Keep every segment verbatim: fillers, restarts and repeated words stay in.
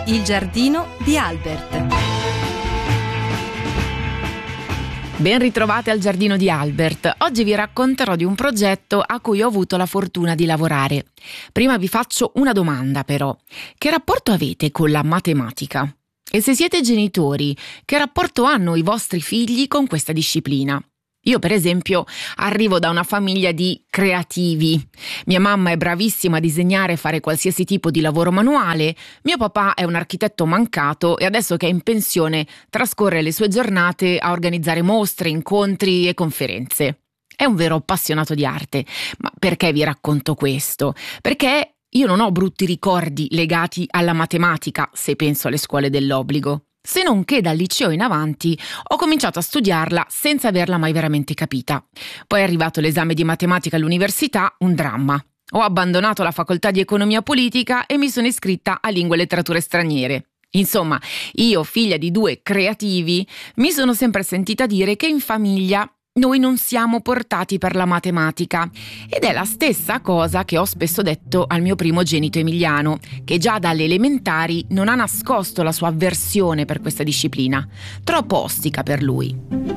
Il giardino di Albert. Ben ritrovate al Giardino di Albert. Oggi vi racconterò di un progetto a cui ho avuto la fortuna di lavorare. Prima vi faccio una domanda però. Che rapporto avete con la matematica? E se siete genitori, che rapporto hanno i vostri figli con questa disciplina? Io, per esempio, arrivo da una famiglia di creativi. Mia mamma è bravissima a disegnare e fare qualsiasi tipo di lavoro manuale. Mio papà è un architetto mancato e adesso che è in pensione trascorre le sue giornate a organizzare mostre, incontri e conferenze. È un vero appassionato di arte. Ma perché vi racconto questo? Perché io non ho brutti ricordi legati alla matematica, se penso alle scuole dell'obbligo. Se non che dal liceo in avanti ho cominciato a studiarla senza averla mai veramente capita. Poi è arrivato l'esame di matematica all'università, un dramma. Ho abbandonato la facoltà di economia politica e mi sono iscritta a lingue e letterature straniere. Insomma, io, figlia di due creativi, mi sono sempre sentita dire che in famiglia noi non siamo portati per la matematica, ed è la stessa cosa che ho spesso detto al mio primogenito Emiliano, che già dalle elementari non ha nascosto la sua avversione per questa disciplina, troppo ostica per lui.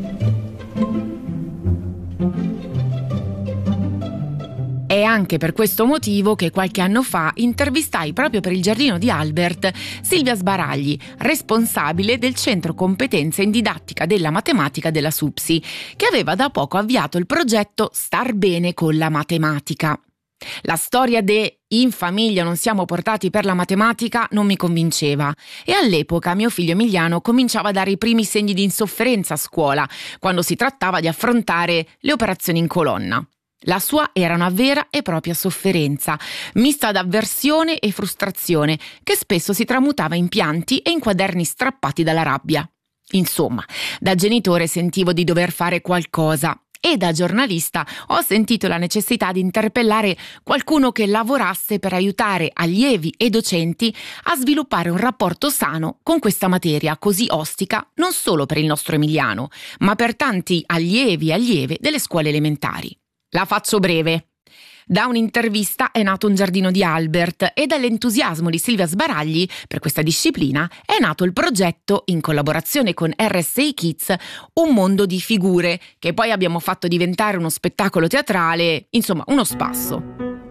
È anche per questo motivo che qualche anno fa intervistai proprio per il Giardino di Albert Silvia Sbaragli, responsabile del Centro Competenze in Didattica della Matematica della SUPSI, che aveva da poco avviato il progetto Star Bene con la Matematica. La storia de in famiglia non siamo portati per la matematica non mi convinceva e all'epoca mio figlio Emiliano cominciava a dare i primi segni di insofferenza a scuola quando si trattava di affrontare le operazioni in colonna. La sua era una vera e propria sofferenza, mista ad avversione e frustrazione, che spesso si tramutava in pianti e in quaderni strappati dalla rabbia. Insomma, da genitore sentivo di dover fare qualcosa e da giornalista ho sentito la necessità di interpellare qualcuno che lavorasse per aiutare allievi e docenti a sviluppare un rapporto sano con questa materia così ostica non solo per il nostro Emiliano, ma per tanti allievi e allieve delle scuole elementari. La faccio breve. Da un'intervista è nato un Giardino di Albert e dall'entusiasmo di Silvia Sbaragli per questa disciplina è nato il progetto, in collaborazione con R S I Kids, Un mondo di figure, che poi abbiamo fatto diventare uno spettacolo teatrale, insomma uno spasso.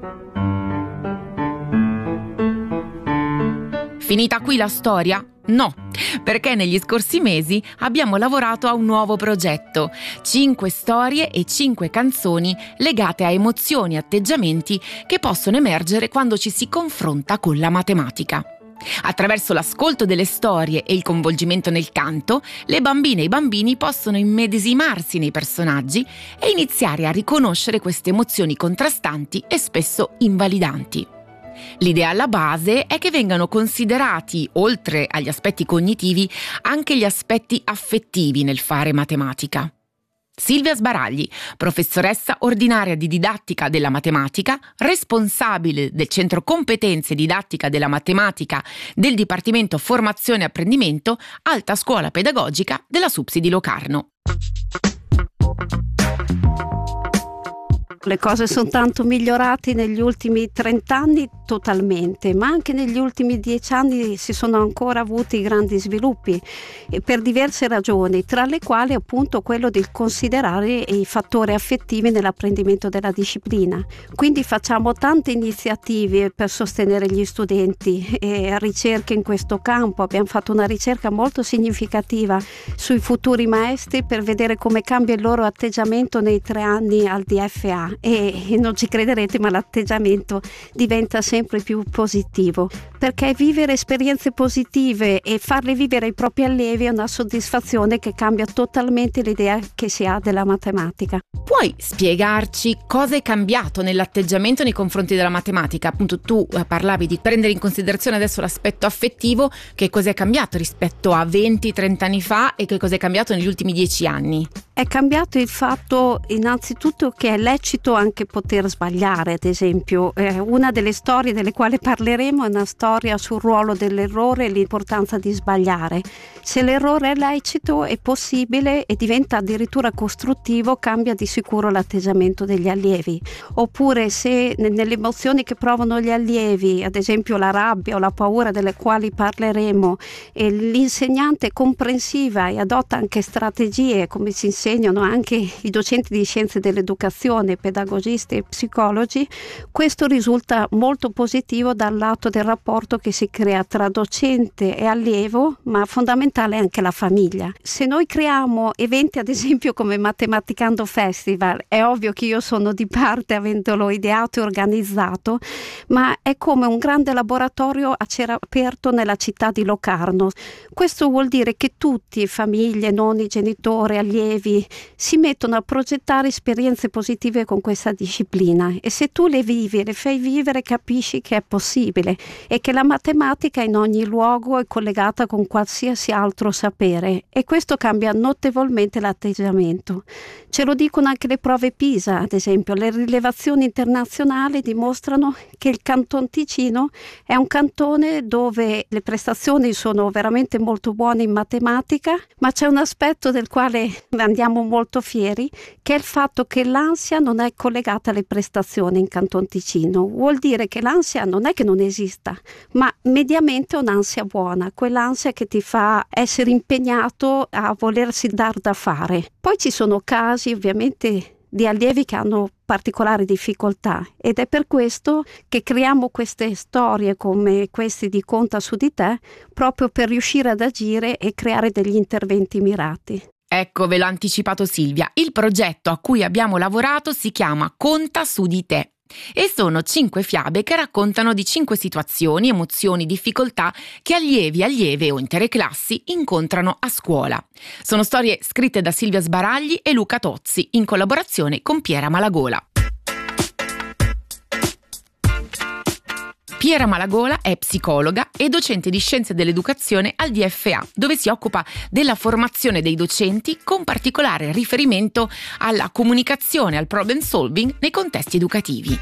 Finita qui la storia? No, perché negli scorsi mesi abbiamo lavorato a un nuovo progetto, cinque storie e cinque canzoni legate a emozioni e atteggiamenti che possono emergere quando ci si confronta con la matematica. Attraverso l'ascolto delle storie e il coinvolgimento nel canto, le bambine e i bambini possono immedesimarsi nei personaggi e iniziare a riconoscere queste emozioni contrastanti e spesso invalidanti. L'idea alla base è che vengano considerati, oltre agli aspetti cognitivi, anche gli aspetti affettivi nel fare matematica. Silvia Sbaragli, professoressa ordinaria di didattica della matematica, responsabile del Centro Competenze Didattica della Matematica del Dipartimento Formazione e Apprendimento, Alta Scuola Pedagogica della SUPSI di Locarno. Le cose sono tanto migliorate negli ultimi trent'anni totalmente, ma anche negli ultimi dieci anni si sono ancora avuti grandi sviluppi e per diverse ragioni, tra le quali appunto quello di considerare i fattori affettivi nell'apprendimento della disciplina. Quindi facciamo tante iniziative per sostenere gli studenti e ricerche in questo campo. Abbiamo fatto una ricerca molto significativa sui futuri maestri per vedere come cambia il loro atteggiamento nei tre anni al D F A. E non ci crederete, ma l'atteggiamento diventa sempre più positivo, perché vivere esperienze positive e farle vivere ai propri allievi è una soddisfazione che cambia totalmente l'idea che si ha della matematica. Puoi spiegarci cosa è cambiato nell'atteggiamento nei confronti della matematica? Appunto tu parlavi di prendere in considerazione adesso l'aspetto affettivo, che cosa è cambiato rispetto a venti trenta anni fa e che cosa è cambiato negli ultimi dieci anni? È cambiato il fatto innanzitutto che è lecito lecito anche poter sbagliare, ad esempio. Eh, una delle storie delle quali parleremo è una storia sul ruolo dell'errore e l'importanza di sbagliare. Se l'errore è lecito, è possibile e diventa addirittura costruttivo, cambia di sicuro l'atteggiamento degli allievi. Oppure se nelle emozioni che provano gli allievi, ad esempio la rabbia o la paura delle quali parleremo, e l'insegnante è comprensiva e adotta anche strategie, come si insegnano anche i docenti di scienze dell'educazione, pedagogisti e psicologi, questo risulta molto positivo dal lato del rapporto che si crea tra docente e allievo, ma fondamentale anche la famiglia. Se noi creiamo eventi, ad esempio come Matematicando Festival, è ovvio che io sono di parte avendolo ideato e organizzato, ma è come un grande laboratorio a cielo aperto nella città di Locarno. Questo vuol dire che tutti, famiglie, nonni, genitori, allievi, si mettono a progettare esperienze positive con questa disciplina, e se tu le vivi e le fai vivere capisci che è possibile e che la matematica in ogni luogo è collegata con qualsiasi altro sapere, e questo cambia notevolmente l'atteggiamento. Ce lo dicono anche le prove PISA, ad esempio. Le rilevazioni internazionali dimostrano che il Canton Ticino è un cantone dove le prestazioni sono veramente molto buone in matematica, ma c'è un aspetto del quale andiamo molto fieri, che è il fatto che l'ansia non è collegata alle prestazioni in Canton Ticino. Vuol dire che l'ansia non è che non esista, ma mediamente è un'ansia buona, quell'ansia che ti fa essere impegnato a volersi dar da fare. Poi ci sono casi ovviamente di allievi che hanno particolari difficoltà, ed è per questo che creiamo queste storie come queste di Conta su di te, proprio per riuscire ad agire e creare degli interventi mirati. Ecco, ve l'ho anticipato Silvia, il progetto a cui abbiamo lavorato si chiama Conta su di te. E sono cinque fiabe che raccontano di cinque situazioni, emozioni, difficoltà che allievi, allieve o intere classi incontrano a scuola. Sono storie scritte da Silvia Sbaragli e Luca Tozzi in collaborazione con Piera Malagola. Piera Malagola è psicologa e docente di scienze dell'educazione al D F A, dove si occupa della formazione dei docenti con particolare riferimento alla comunicazione, al problem solving nei contesti educativi.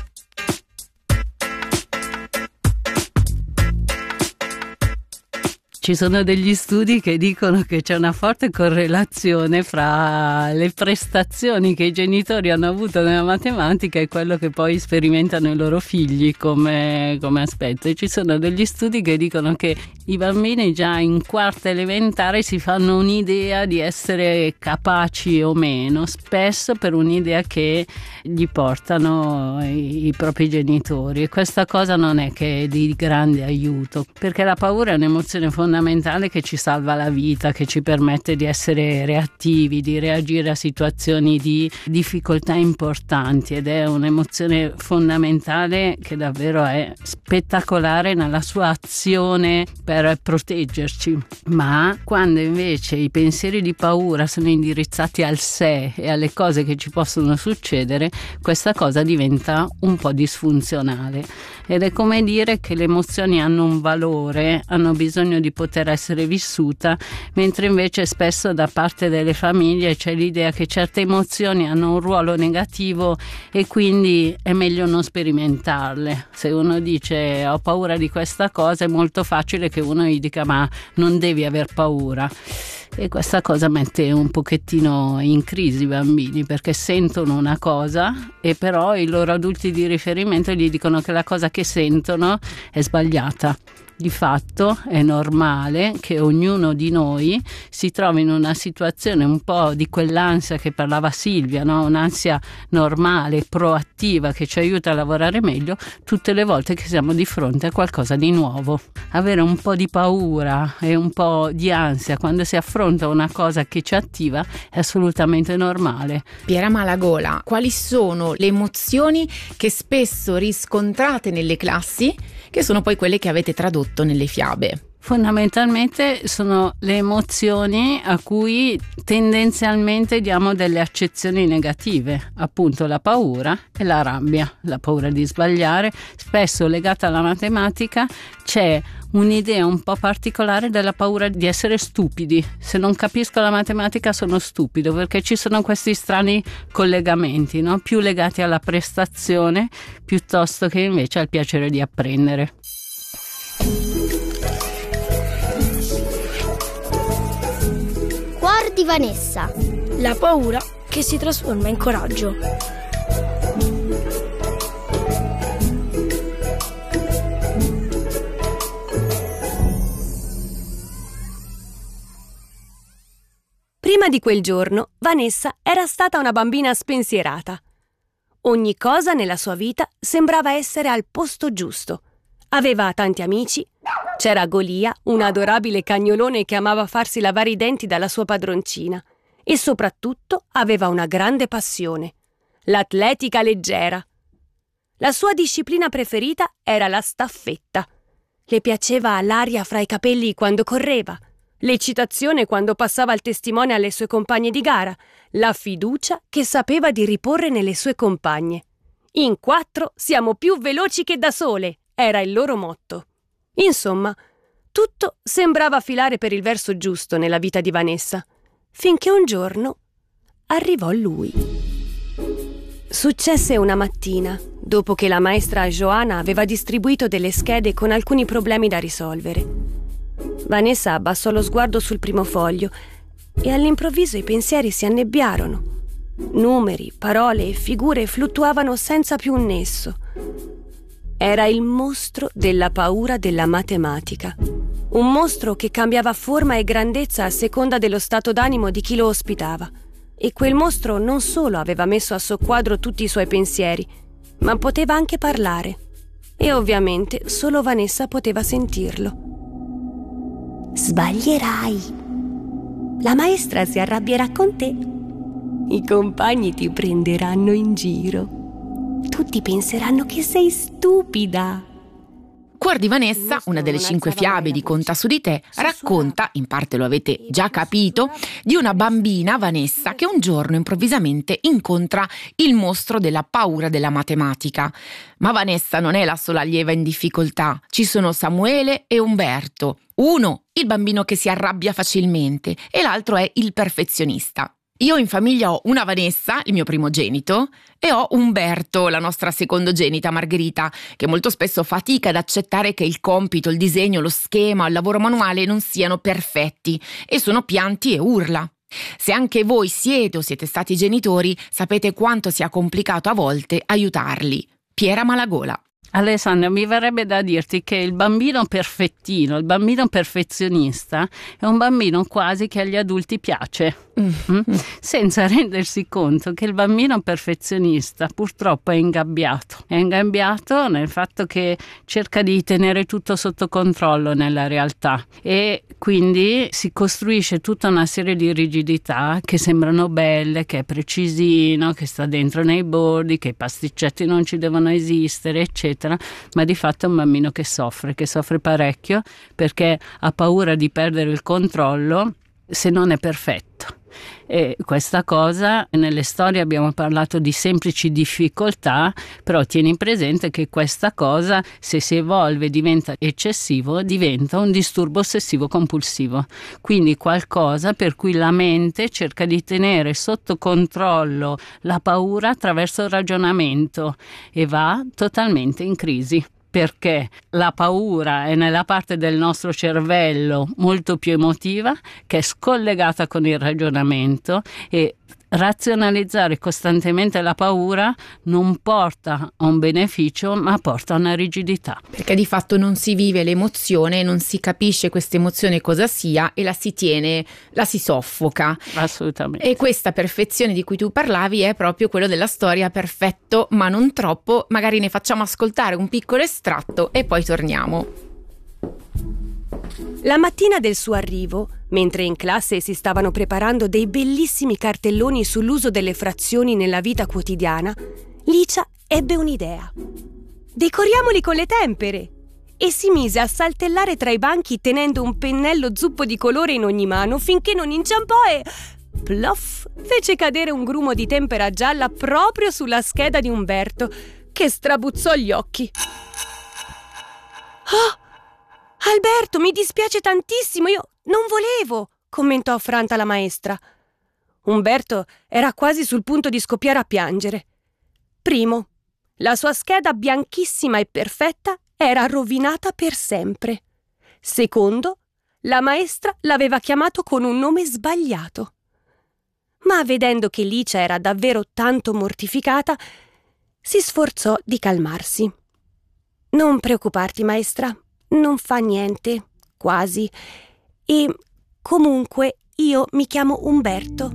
Ci sono degli studi che dicono che c'è una forte correlazione fra le prestazioni che i genitori hanno avuto nella matematica e quello che poi sperimentano i loro figli come, come aspetto. E ci sono degli studi che dicono che i bambini già in quarta elementare si fanno un'idea di essere capaci o meno, spesso per un'idea che gli portano i, i propri genitori, e questa cosa non è che è di grande aiuto, perché la paura è un'emozione fondamentale che ci salva la vita, che ci permette di essere reattivi, di reagire a situazioni di difficoltà importanti, ed è un'emozione fondamentale che davvero è spettacolare nella sua azione per proteggerci. Ma quando invece i pensieri di paura sono indirizzati al sé e alle cose che ci possono succedere, questa cosa diventa un po' disfunzionale, ed è come dire che le emozioni hanno un valore, hanno bisogno di poter essere vissuta, mentre invece spesso da parte delle famiglie c'è l'idea che certe emozioni hanno un ruolo negativo e quindi è meglio non sperimentarle. Se uno dice ho paura di questa cosa, è molto facile che uno gli dica ma non devi aver paura. E questa cosa mette un pochettino in crisi i bambini, perché sentono una cosa e però i loro adulti di riferimento gli dicono che la cosa che sentono è sbagliata. Di fatto è normale che ognuno di noi si trovi in una situazione un po' di quell'ansia che parlava Silvia, no? Un'ansia normale, proattiva, che ci aiuta a lavorare meglio tutte le volte che siamo di fronte a qualcosa di nuovo. Avere un po' di paura e un po' di ansia quando si affronta una cosa che ci attiva è assolutamente normale. Piera Malagola, quali sono le emozioni che spesso riscontrate nelle classi, che sono poi quelle che avete tradotto tradotto nelle fiabe? Fondamentalmente sono le emozioni a cui tendenzialmente diamo delle accezioni negative, appunto la paura e la rabbia, la paura di sbagliare. Spesso legata alla matematica c'è un'idea un po' particolare della paura di essere stupidi. Se non capisco la matematica sono stupido, perché ci sono questi strani collegamenti, no? Più legati alla prestazione piuttosto che invece al piacere di apprendere. Cuor di Vanessa. La paura che si trasforma in coraggio. Prima di quel giorno, Vanessa era stata una bambina spensierata. Ogni cosa nella sua vita sembrava essere al posto giusto. Aveva tanti amici. C'era Golia, un adorabile cagnolone che amava farsi lavare i denti dalla sua padroncina. E soprattutto aveva una grande passione: l'atletica leggera. La sua disciplina preferita era la staffetta. Le piaceva l'aria fra i capelli quando correva, l'eccitazione quando passava il testimone alle sue compagne di gara, la fiducia che sapeva di riporre nelle sue compagne. In quattro siamo più veloci che da sole, era il loro motto. Insomma, tutto sembrava filare per il verso giusto nella vita di Vanessa, finché un giorno arrivò lui. Successe una mattina, dopo che la maestra Johanna aveva distribuito delle schede con alcuni problemi da risolvere. Vanessa abbassò lo sguardo sul primo foglio e all'improvviso i pensieri si annebbiarono. Numeri, parole e figure fluttuavano senza più un nesso. Era il mostro della paura della matematica. Un mostro che cambiava forma e grandezza a seconda dello stato d'animo di chi lo ospitava. E quel mostro non solo aveva messo a soqquadro tutti i suoi pensieri, ma poteva anche parlare. E ovviamente solo Vanessa poteva sentirlo. Sbaglierai. La maestra si arrabbierà con te. I compagni ti prenderanno in giro. Tutti penseranno che sei stupida. Cuor di Vanessa, una delle cinque fiabe di Conta su di te, racconta, in parte lo avete già capito, di una bambina, Vanessa, che un giorno improvvisamente incontra il mostro della paura della matematica. Ma Vanessa non è la sola allieva in difficoltà. Ci sono Samuele e Umberto. Uno, il bambino che si arrabbia facilmente, e l'altro è il perfezionista. Io in famiglia ho una Vanessa, il mio primogenito, e ho Umberto, la nostra secondogenita Margherita, che molto spesso fatica ad accettare che il compito, il disegno, lo schema, il lavoro manuale non siano perfetti e sono pianti e urla. Se anche voi siete o siete stati genitori, sapete quanto sia complicato a volte aiutarli. Piera Malagola. Alessandra, mi verrebbe da dirti che il bambino perfettino, il bambino perfezionista è un bambino quasi che agli adulti piace, mm. senza rendersi conto che il bambino perfezionista purtroppo è ingabbiato. È ingabbiato nel fatto che cerca di tenere tutto sotto controllo nella realtà e quindi si costruisce tutta una serie di rigidità che sembrano belle, che è precisino, che sta dentro nei bordi, che i pasticcetti non ci devono esistere, eccetera. Ma di fatto è un bambino che soffre, che soffre parecchio perché ha paura di perdere il controllo se non è perfetto. E questa cosa, nelle storie abbiamo parlato di semplici difficoltà, però tieni presente che questa cosa, se si evolve e diventa eccessivo, diventa un disturbo ossessivo compulsivo, quindi qualcosa per cui la mente cerca di tenere sotto controllo la paura attraverso il ragionamento e va totalmente in crisi. Perché la paura è nella parte del nostro cervello molto più emotiva, che è scollegata con il ragionamento, e razionalizzare costantemente la paura non porta a un beneficio ma porta a una rigidità. Perché di fatto non si vive l'emozione, non si capisce questa emozione cosa sia e la si tiene, la si soffoca. Assolutamente. E questa perfezione di cui tu parlavi è proprio quello della storia perfetto ma non troppo. Magari ne facciamo ascoltare un piccolo estratto e poi torniamo. La mattina del suo arrivo, mentre in classe si stavano preparando dei bellissimi cartelloni sull'uso delle frazioni nella vita quotidiana, Licia ebbe un'idea. Decoriamoli con le tempere! e si mise a saltellare tra i banchi tenendo un pennello zuppo di colore in ogni mano finché non inciampò e... plof! Fece cadere un grumo di tempera gialla proprio sulla scheda di Umberto, che strabuzzò gli occhi. «Oh, Alberto, mi dispiace tantissimo, io non volevo», commentò affranta la maestra. Umberto era quasi sul punto di scoppiare a piangere. Primo, la sua scheda bianchissima e perfetta era rovinata per sempre. Secondo, la maestra l'aveva chiamato con un nome sbagliato. Ma vedendo che Licia era davvero tanto mortificata, si sforzò di calmarsi. «Non preoccuparti, maestra, non fa niente, quasi. E comunque io mi chiamo Umberto».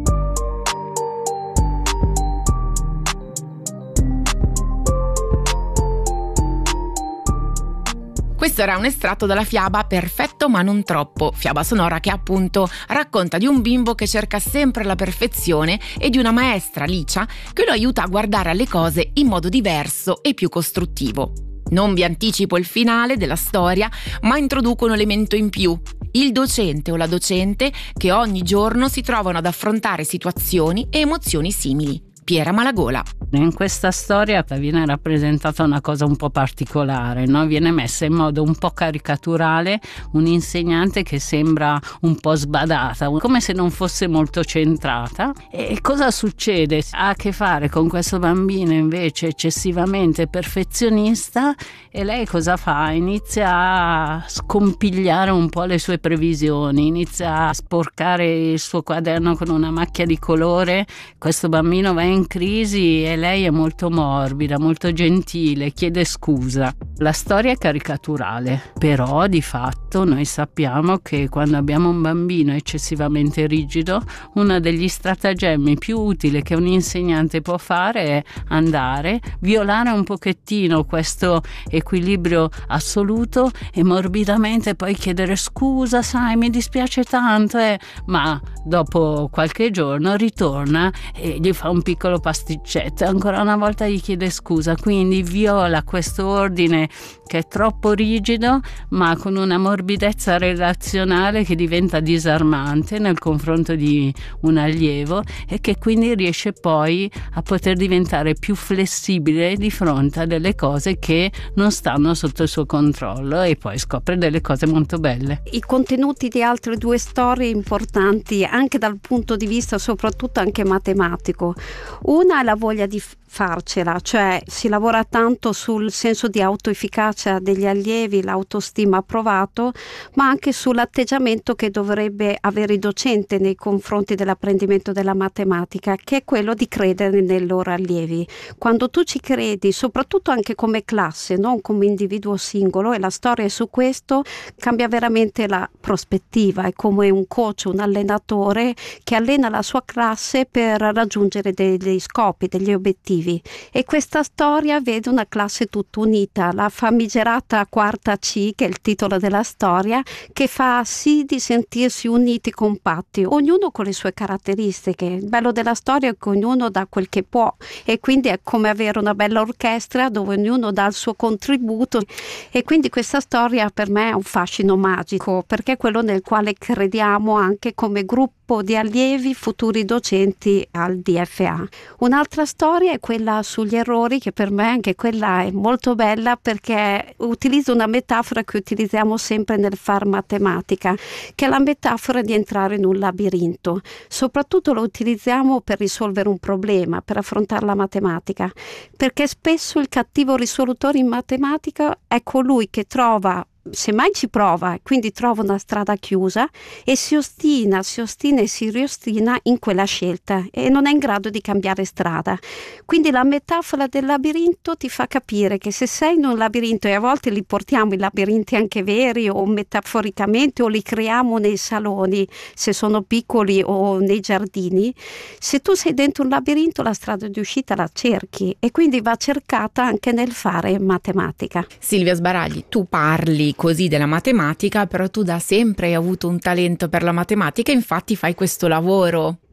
Questo era un estratto dalla fiaba Perfetto ma non troppo, fiaba sonora che appunto racconta di un bimbo che cerca sempre la perfezione e di una maestra, Licia, che lo aiuta a guardare alle cose in modo diverso e più costruttivo. Non vi anticipo il finale della storia, ma introduco un elemento in più: il docente o la docente che ogni giorno si trovano ad affrontare situazioni e emozioni simili. Piera Malagola. In questa storia viene rappresentata una cosa un po' particolare, no? Viene messa in modo un po' caricaturale un'insegnante che sembra un po' sbadata, come se non fosse molto centrata. E cosa succede? Ha a che fare con questo bambino invece eccessivamente perfezionista, e lei cosa fa? Inizia a scompigliare un po' le sue previsioni, inizia a sporcare il suo quaderno con una macchia di colore. Questo bambino va in crisi e lei è molto morbida, molto gentile, chiede scusa. La storia è caricaturale, però di fatto noi sappiamo che quando abbiamo un bambino eccessivamente rigido, uno degli stratagemmi più utili che un insegnante può fare è andare, violare un pochettino questo equilibrio assoluto e morbidamente poi chiedere scusa, sai, mi dispiace tanto, eh. ma dopo qualche giorno ritorna e gli fa un piccolo pasticcetto, ancora una volta gli chiede scusa, quindi viola questo ordine che è troppo rigido, ma con una morbidezza relazionale che diventa disarmante nel confronto di un allievo, e che quindi riesce poi a poter diventare più flessibile di fronte a delle cose che non stanno sotto il suo controllo, e poi scopre delle cose molto belle. I contenuti di altre due storie importanti anche dal punto di vista soprattutto anche matematico. Una è la voglia di farcela, cioè si lavora tanto sul senso di autoefficacia degli allievi, l'autostima approvato, ma anche sull'atteggiamento che dovrebbe avere il docente nei confronti dell'apprendimento della matematica, che è quello di credere nei loro allievi. Quando tu ci credi, soprattutto anche come classe, non come individuo singolo, e la storia è su questo, cambia veramente la prospettiva. È come un coach, un allenatore che allena la sua classe per raggiungere degli scopi, degli obiettivi. E questa storia vede una classe tutta unita, la famigerata quarta C, che è il titolo della storia, che fa sì di sentirsi uniti, compatti, ognuno con le sue caratteristiche. Il bello della storia è che ognuno dà quel che può, e quindi è come avere una bella orchestra dove ognuno dà il suo contributo, e quindi questa storia per me ha un fascino magico, perché è quello nel quale crediamo anche come gruppo di allievi futuri docenti al D F A. Un'altra storia è quella sugli errori, che per me anche quella è molto bella, perché utilizzo una metafora che utilizziamo sempre nel far matematica, che è la metafora di entrare in un labirinto. Soprattutto lo utilizziamo per risolvere un problema, per affrontare la matematica, perché spesso il cattivo risolutore in matematica è colui che trova, semmai ci prova, quindi trova una strada chiusa e si ostina, si ostina e si riostina in quella scelta e non è in grado di cambiare strada. Quindi la metafora del labirinto ti fa capire che se sei in un labirinto, e a volte li portiamo i labirinti anche veri o metaforicamente, o li creiamo nei saloni se sono piccoli o nei giardini, se tu sei dentro un labirinto la strada di uscita la cerchi, e quindi va cercata anche nel fare matematica. Silvia Sbaragli, tu parli così della matematica, però tu da sempre hai avuto un talento per la matematica, infatti fai questo lavoro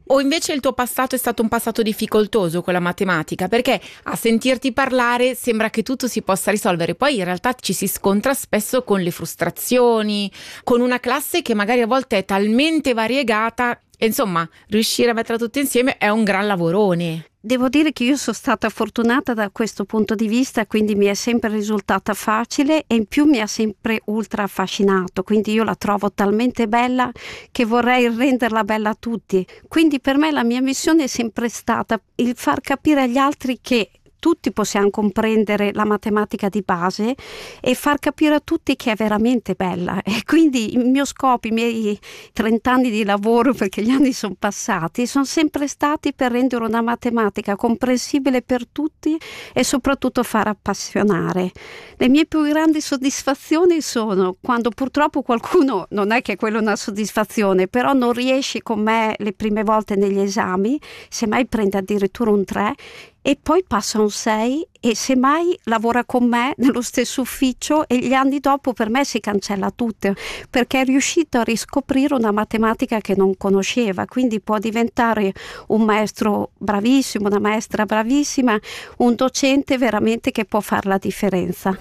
O invece il tuo passato è stato un passato difficoltoso con la matematica? Perché a sentirti parlare sembra che tutto si possa risolvere, poi in realtà ci si scontra spesso con le frustrazioni, con una classe che magari a volte è talmente variegata e insomma riuscire a metterla tutte insieme è un gran lavorone. Devo dire che io sono stata fortunata da questo punto di vista, quindi mi è sempre risultata facile e in più mi ha sempre ultra affascinato, quindi io la trovo talmente bella che vorrei renderla bella a tutti. Quindi per me la mia missione è sempre stata il far capire agli altri che tutti possiamo comprendere la matematica di base e far capire a tutti che è veramente bella. E quindi il mio scopo, i miei trent'anni di lavoro, perché gli anni sono passati, sono sempre stati per rendere una matematica comprensibile per tutti e soprattutto far appassionare. Le mie più grandi soddisfazioni sono quando purtroppo qualcuno, non è che quello è una soddisfazione, però non riesce con me le prime volte negli esami, semmai prende addirittura un tre, e poi passa un sei e semmai lavora con me nello stesso ufficio e gli anni dopo per me si cancella tutto, perché è riuscito a riscoprire una matematica che non conosceva, quindi può diventare un maestro bravissimo, una maestra bravissima, un docente veramente che può fare la differenza.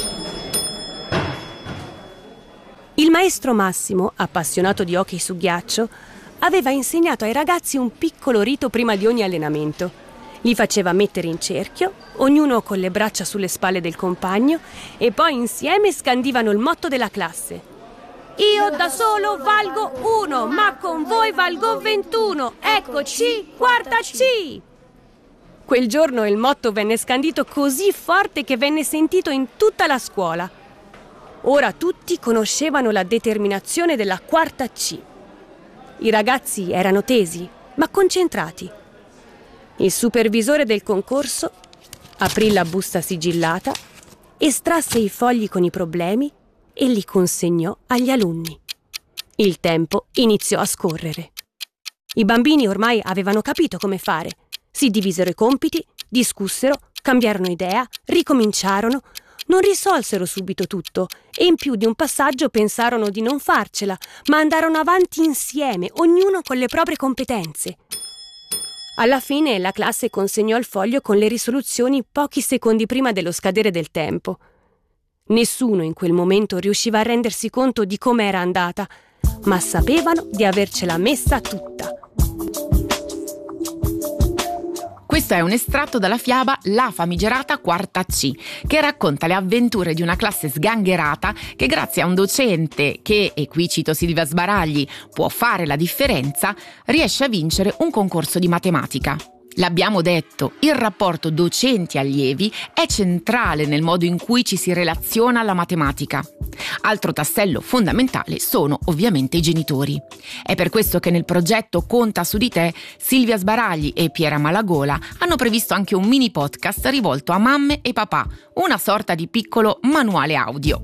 Il maestro Massimo, appassionato di hockey su ghiaccio, aveva insegnato ai ragazzi un piccolo rito prima di ogni allenamento. Li faceva mettere in cerchio, ognuno con le braccia sulle spalle del compagno, e poi insieme scandivano il motto della classe. Io da solo valgo uno, ma con voi valgo ventuno. Eccoci, quarta C! Quel giorno il motto venne scandito così forte che venne sentito in tutta la scuola. Ora tutti conoscevano la determinazione della quarta C. I ragazzi erano tesi, ma concentrati. Il supervisore del concorso aprì la busta sigillata, estrasse i fogli con i problemi e li consegnò agli alunni. Il tempo iniziò a scorrere. I bambini ormai avevano capito come fare. Si divisero i compiti, discussero, cambiarono idea, ricominciarono, non risolsero subito tutto e in più di un passaggio pensarono di non farcela, ma andarono avanti insieme, ognuno con le proprie competenze. Alla fine la classe consegnò il foglio con le risoluzioni pochi secondi prima dello scadere del tempo. Nessuno in quel momento riusciva a rendersi conto di come era andata, ma sapevano di avercela messa tutta. Questo è un estratto dalla fiaba La famigerata quarta C, che racconta le avventure di una classe sgangherata che grazie a un docente che, e qui cito Silvia Sbaragli, può fare la differenza, riesce a vincere un concorso di matematica. L'abbiamo detto, il rapporto docenti-allievi è centrale nel modo in cui ci si relaziona alla matematica. Altro tassello fondamentale sono ovviamente i genitori. È per questo che nel progetto Conta su di te, Silvia Sbaragli e Piera Malagola hanno previsto anche un mini podcast rivolto a mamme e papà, una sorta di piccolo manuale audio.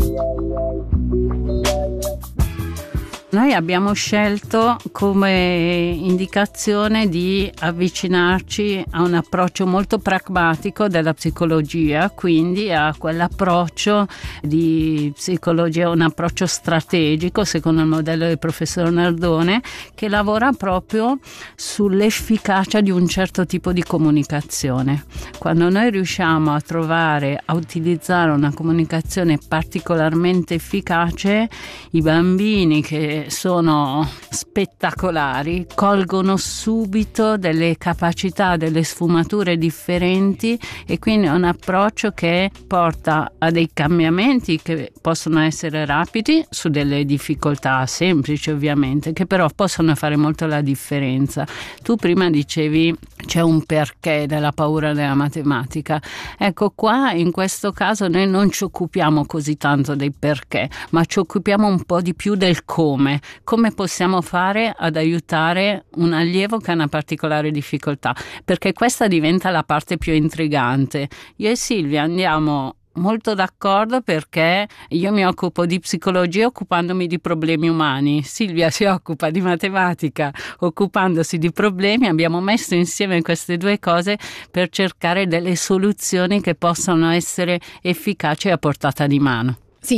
Noi abbiamo scelto come indicazione di avvicinarci a un approccio molto pragmatico della psicologia, quindi a quell'approccio di psicologia, un approccio strategico secondo il modello del professor Nardone, che lavora proprio sull'efficacia di un certo tipo di comunicazione. Quando noi riusciamo a trovare, a utilizzare una comunicazione particolarmente efficace, i bambini che sono spettacolari colgono subito delle capacità, delle sfumature differenti, e quindi è un approccio che porta a dei cambiamenti che possono essere rapidi su delle difficoltà semplici ovviamente, che però possono fare molto la differenza. Tu prima dicevi c'è un perché della paura della matematica. Ecco, qua in questo caso noi non ci occupiamo così tanto dei perché, ma ci occupiamo un po' di più del come. Come possiamo fare ad aiutare un allievo che ha una particolare difficoltà? Perché questa diventa la parte più intrigante. Io e Silvia andiamo molto d'accordo perché io mi occupo di psicologia occupandomi di problemi umani, Silvia si occupa di matematica occupandosi di problemi. Abbiamo messo insieme queste due cose per cercare delle soluzioni che possano essere efficaci e a portata di mano. Silvia.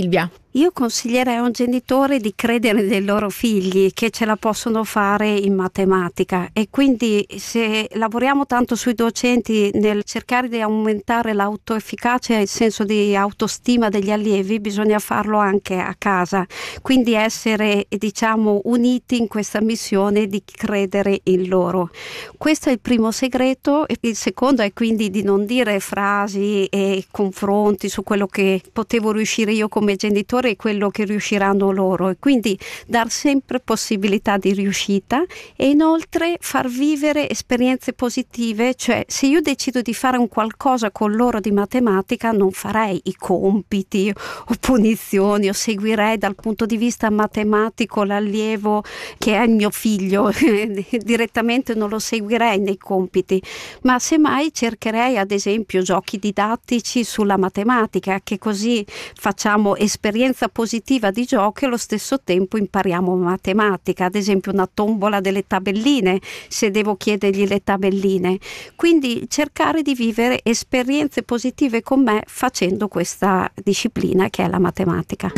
Io consiglierei a un genitore di credere nei loro figli che ce la possono fare in matematica, e quindi se lavoriamo tanto sui docenti nel cercare di aumentare l'autoefficacia e il senso di autostima degli allievi, bisogna farlo anche a casa, quindi essere, diciamo, uniti in questa missione di credere in loro. Questo è il primo segreto. Il secondo è quindi di non dire frasi e confronti su quello che potevo riuscire io come genitore e quello che riusciranno loro, e quindi dar sempre possibilità di riuscita, e inoltre far vivere esperienze positive. Cioè, se io decido di fare un qualcosa con loro di matematica, non farei i compiti o punizioni, o seguirei dal punto di vista matematico l'allievo che è il mio figlio direttamente, non lo seguirei nei compiti, ma semmai cercherei ad esempio giochi didattici sulla matematica, che così facciamo esperienza positiva di gioco e allo stesso tempo impariamo matematica, ad esempio una tombola delle tabelline, se devo chiedergli le tabelline. Quindi cercare di vivere esperienze positive con me facendo questa disciplina che è la matematica.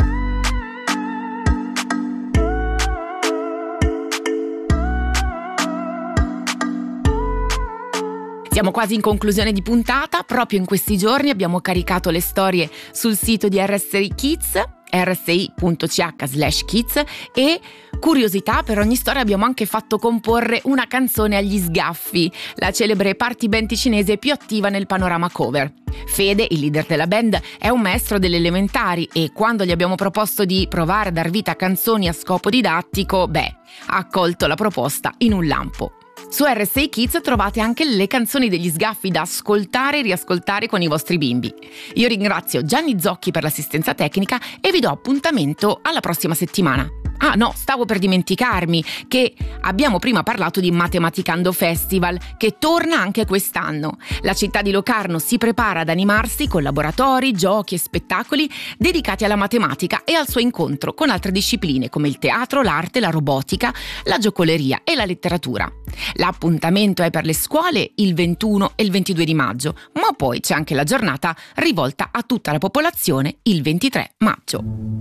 Siamo quasi in conclusione di puntata. Proprio in questi giorni abbiamo caricato le storie sul sito di R S I Kids, r s i punto c h slash kids, e curiosità, per ogni storia abbiamo anche fatto comporre una canzone agli sgaffi, la celebre party band ticinese più attiva nel panorama cover. Fede, il leader della band, è un maestro delle elementari, e quando gli abbiamo proposto di provare a dar vita a canzoni a scopo didattico, beh, ha accolto la proposta in un lampo. Su R S I Kids trovate anche le canzoni degli sgaffi da ascoltare e riascoltare con i vostri bimbi. Io ringrazio Gianni Zocchi per l'assistenza tecnica e vi do appuntamento alla prossima settimana. Ah no, stavo per dimenticarmi che abbiamo prima parlato di Matematicando Festival, che torna anche quest'anno. La città di Locarno si prepara ad animarsi con laboratori, giochi e spettacoli dedicati alla matematica e al suo incontro con altre discipline come il teatro, l'arte, la robotica, la giocoleria e la letteratura. L'appuntamento è per le scuole il ventuno e il ventidue di maggio, ma poi c'è anche la giornata rivolta a tutta la popolazione il ventitré maggio.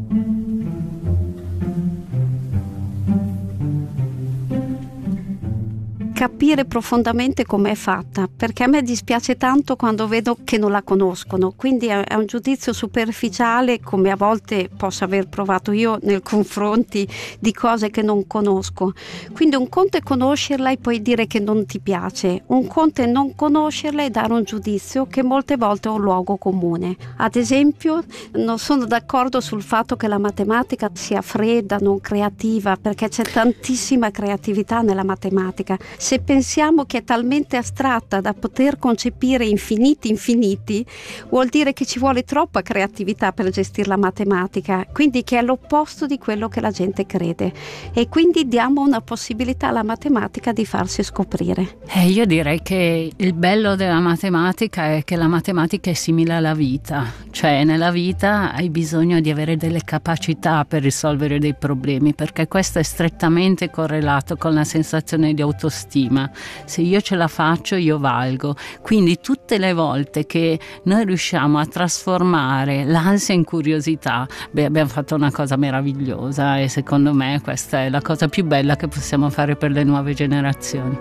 Capire profondamente com'è fatta, perché a me dispiace tanto quando vedo che non la conoscono, quindi è un giudizio superficiale, come a volte posso aver provato io nei confronti di cose che non conosco. Quindi un conto è conoscerla e poi dire che non ti piace, un conto è non conoscerla e dare un giudizio che molte volte è un luogo comune. Ad esempio, non sono d'accordo sul fatto che la matematica sia fredda, non creativa, perché c'è tantissima creatività nella matematica. Se pensiamo che è talmente astratta da poter concepire infiniti infiniti, vuol dire che ci vuole troppa creatività per gestire la matematica, quindi che è l'opposto di quello che la gente crede, e quindi diamo una possibilità alla matematica di farsi scoprire. Eh, io direi che il bello della matematica è che la matematica è simile alla vita, cioè nella vita hai bisogno di avere delle capacità per risolvere dei problemi, perché questo è strettamente correlato con la sensazione di autostima. Se io ce la faccio, io valgo. Quindi tutte le volte che noi riusciamo a trasformare l'ansia in curiosità, beh, abbiamo fatto una cosa meravigliosa, e secondo me questa è la cosa più bella che possiamo fare per le nuove generazioni.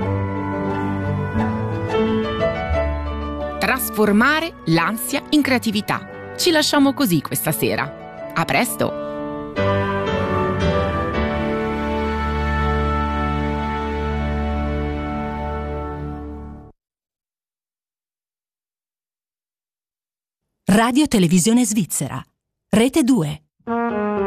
Trasformare l'ansia in creatività. Ci lasciamo così questa sera. A presto! Radio Televisione Svizzera, Rete due.